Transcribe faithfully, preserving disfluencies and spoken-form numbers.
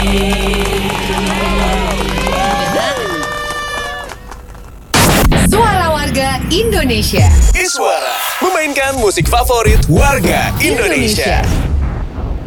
Suara Warga Indonesia. Iswara memainkan musik favorit warga Indonesia.